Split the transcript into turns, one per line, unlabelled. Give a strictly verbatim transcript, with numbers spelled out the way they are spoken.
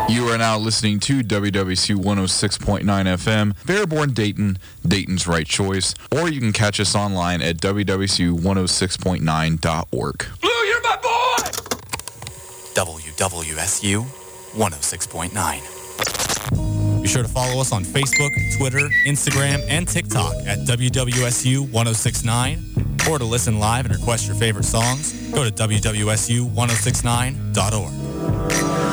You are now listening to W W C one oh six point nine F M, Fairborn Dayton, Dayton's right choice, or you can catch us online at w w c one oh six point nine dot org.
Blue, you're my boy!
W W S U one oh six point nine. Be sure to follow us on Facebook, Twitter, Instagram, and TikTok at W W S U one oh six point nine. Or to listen live and request your favorite songs, go to w w s u one oh six nine dot org.